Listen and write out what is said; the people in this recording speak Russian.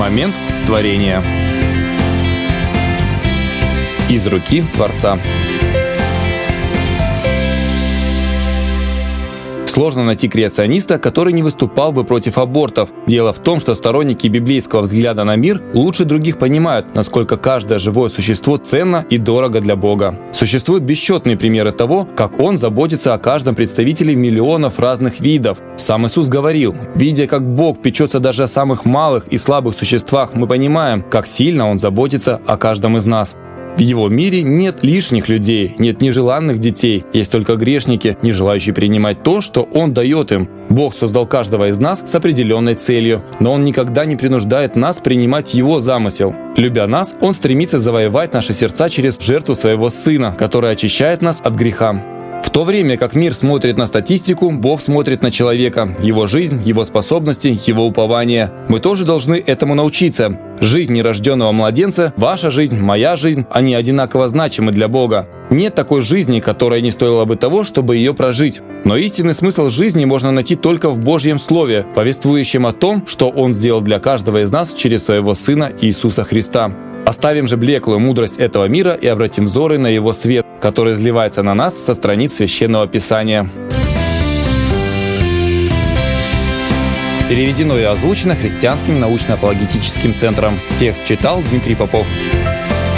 Момент творения. Из руки Творца. Сложно найти креациониста, который не выступал бы против абортов. Дело в том, что сторонники библейского взгляда на мир лучше других понимают, насколько каждое живое существо ценно и дорого для Бога. Существуют бесчетные примеры того, как Он заботится о каждом представителе миллионов разных видов. Сам Иисус говорил: «Видя, как Бог печется даже о самых малых и слабых существах, мы понимаем, как сильно Он заботится о каждом из нас». В Его мире нет лишних людей, нет нежеланных детей, есть только грешники, не желающие принимать то, что Он дает им. Бог создал каждого из нас с определенной целью, но Он никогда не принуждает нас принимать Его замысел. Любя нас, Он стремится завоевать наши сердца через жертву Своего Сына, который очищает нас от греха. В то время как мир смотрит на статистику, Бог смотрит на человека, его жизнь, его способности, его упование. Мы тоже должны этому научиться. Жизнь нерожденного младенца, ваша жизнь, моя жизнь, они одинаково значимы для Бога. Нет такой жизни, которая не стоила бы того, чтобы ее прожить. Но истинный смысл жизни можно найти только в Божьем Слове, повествующем о том, что Он сделал для каждого из нас через Своего Сына Иисуса Христа. Оставим же блеклую мудрость этого мира и обратим взоры на Его свет, который изливается на нас со страниц Священного Писания. Переведено и озвучено Христианским научно-апологетическим центром. Текст читал Дмитрий Попов.